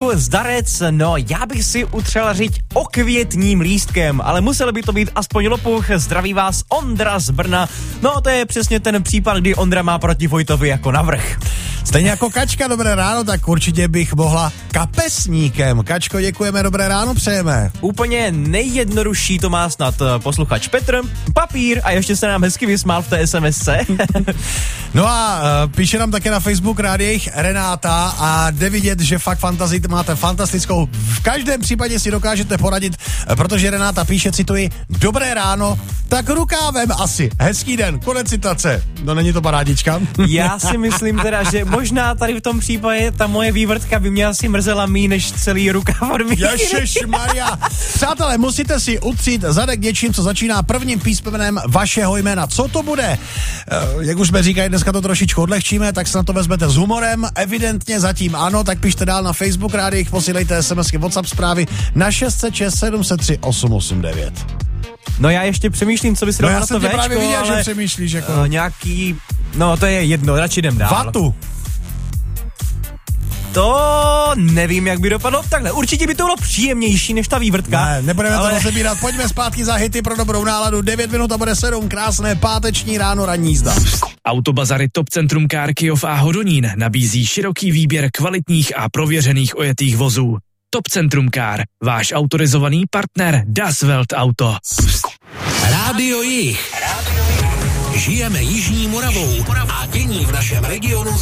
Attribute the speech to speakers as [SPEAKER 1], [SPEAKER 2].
[SPEAKER 1] Peťku, zdarec, no já bych si utřel řiď okvětním lístkem, ale musel by to být aspoň lopuch. Zdraví vás Ondra z Brna. No to je přesně ten případ, kdy Ondra má proti Vojtovi jako navrch.
[SPEAKER 2] Stejně jako Kačka, dobré ráno, tak určitě bych mohla kapesníkem. Kačko, děkujeme, dobré ráno přejeme.
[SPEAKER 1] Úplně nejjednodušší to má snad posluchač Petr, papír a ještě se nám hezky vysmál v té SMSce.
[SPEAKER 2] No a píše nám také na Facebook rádiích Renáta a jde vidět, že fakt fantazii máte fantastickou. V každém případě si dokážete poradit, protože Renáta píše, cituji, dobré ráno, tak rukávem asi. Hezký den, konec citace. No není to parádička?
[SPEAKER 1] Já si myslím teda, že možná tady v tom případě ta moje vývrtka by mě asi mrzela míň než celý rukáv od míchy.
[SPEAKER 2] Ježišmarja. Přátelé, musíte si utřít zadek něčím, co začíná prvním písmenem vašeho jména. Co to bude? Jak už jsme říkali, dneska to trošičku odlehčíme, tak se na to vezmete s humorem. Evidentně zatím ano, tak pište dál na Facebook rádiích, posílejte SMSky, WhatsApp zprávy na 606 703 889.
[SPEAKER 1] No já ještě přemýšlím, co by si dal na to Včko,
[SPEAKER 2] právě viděl,
[SPEAKER 1] ale
[SPEAKER 2] že přemýšlíš jako...
[SPEAKER 1] nějaký, no to je jedno, radši jdem dál.
[SPEAKER 2] Vatu.
[SPEAKER 1] To nevím, jak by dopadlo. Takhle, určitě by to bylo příjemnější než ta vývrtka.
[SPEAKER 2] Ne, nebudeme to rozebírat. Pojďme zpátky za hity pro dobrou náladu. 9 minut a bude 7. Krásné páteční ráno, ranní jízda.
[SPEAKER 3] Autobazary Top Centrum Car Kyjov a Hodonín nabízí široký výběr kvalitních a prověřených ojetých vozů. Top Centrum Car, váš autorizovaný partner Das Welt Auto.
[SPEAKER 4] Rádio Jih. Žijeme Jižní Moravou a dění v našem regionu